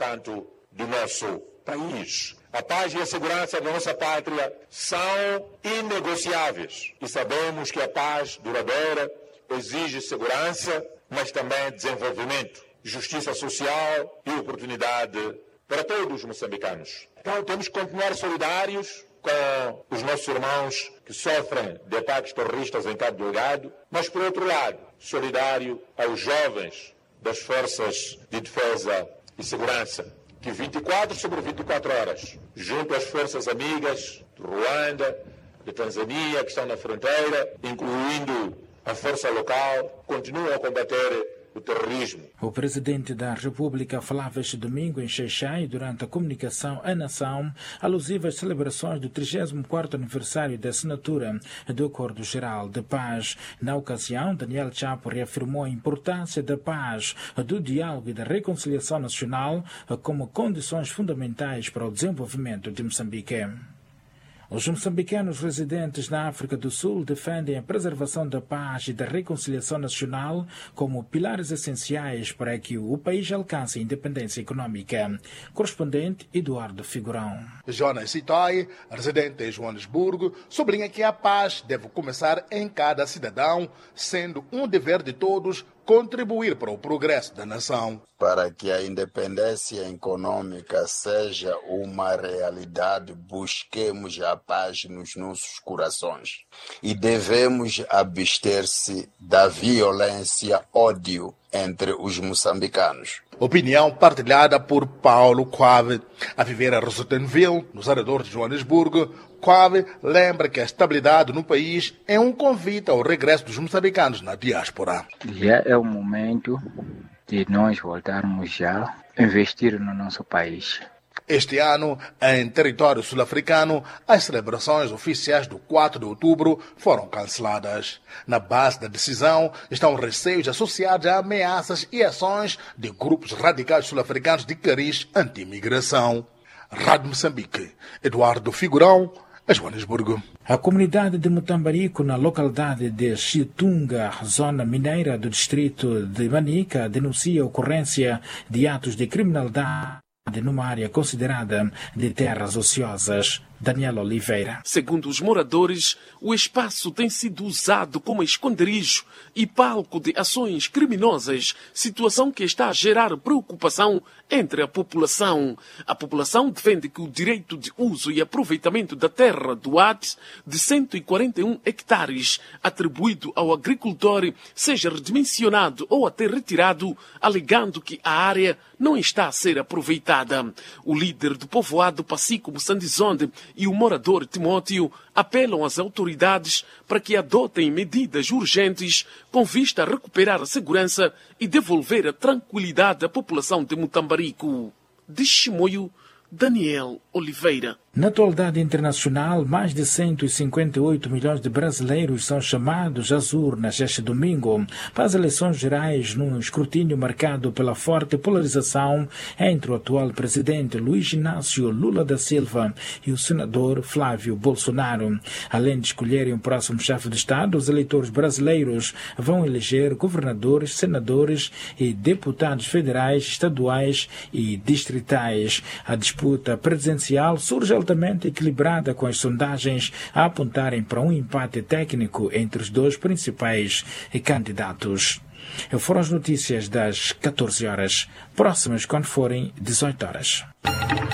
portanto, do nosso país. A paz e a segurança da nossa pátria são inegociáveis e sabemos que a paz duradoura exige segurança, mas também desenvolvimento, justiça social e oportunidade para todos os moçambicanos. Então temos que continuar solidários com os nossos irmãos que sofrem de ataques terroristas em Cabo Delgado, mas, por outro lado, solidário aos jovens das Forças de Defesa e Segurança, que 24 sobre 24 horas, junto às forças amigas de Ruanda, de Tanzânia, que estão na fronteira, incluindo a força local, continuam a combater o terrorismo. O presidente da República falava este domingo em Xai-Xai durante a comunicação à nação alusiva às celebrações do 34º aniversário da assinatura do Acordo Geral de Paz. Na ocasião, Daniel Chapo reafirmou a importância da paz, do diálogo e da reconciliação nacional como condições fundamentais para o desenvolvimento de Moçambique. Os moçambicanos residentes na África do Sul defendem a preservação da paz e da reconciliação nacional como pilares essenciais para que o país alcance a independência econômica. Correspondente Eduardo Figurão. Jonas Sitoi, residente em Joanesburgo, sublinha que a paz deve começar em cada cidadão, sendo um dever de todos contribuir para o progresso da nação. Para que a independência econômica seja uma realidade, busquemos a paz nos nossos corações e devemos abster-se da violência, ódio entre os moçambicanos. Opinião partilhada por Paulo Quave. A viver a Rosettenville, nos arredores de Joanesburgo, Quave lembra que a estabilidade no país é um convite ao regresso dos moçambicanos na diáspora. Já é o momento de nós voltarmos já a investir no nosso país. Este ano, em território sul-africano, as celebrações oficiais do 4 de outubro foram canceladas. Na base da decisão estão receios associados a ameaças e ações de grupos radicais sul-africanos de cariz anti-imigração. Rádio Moçambique, Eduardo Figurão, a Joanesburgo. A comunidade de Mutambarico, na localidade de Chitunga, zona mineira do distrito de Manica, denuncia a ocorrência de atos de criminalidade numa área considerada de terras ociosas. Daniel Oliveira. Segundo os moradores, o espaço tem sido usado como esconderijo e palco de ações criminosas, situação que está a gerar preocupação entre a população. A população defende que o direito de uso e aproveitamento da terra do AT de 141 hectares, atribuído ao agricultor, seja redimensionado ou até retirado, alegando que a área não está a ser aproveitada. O líder do povoado Pacico Moçandizonde e o morador Timóteo apelam às autoridades para que adotem medidas urgentes com vista a recuperar a segurança e devolver a tranquilidade à população de Mutambarico. De Chimoio, Daniel Oliveira. Na atualidade internacional, mais de 158 milhões de brasileiros são chamados às urnas este domingo para as eleições gerais, num escrutínio marcado pela forte polarização entre o atual presidente Luiz Inácio Lula da Silva e o senador Flávio Bolsonaro. Além de escolherem o próximo chefe de Estado, os eleitores brasileiros vão eleger governadores, senadores e deputados federais, estaduais e distritais. A disputa presidencial surge altamente equilibrada, com as sondagens a apontarem para um empate técnico entre os dois principais candidatos. Foram as notícias das 14 horas, próximas quando forem 18 horas.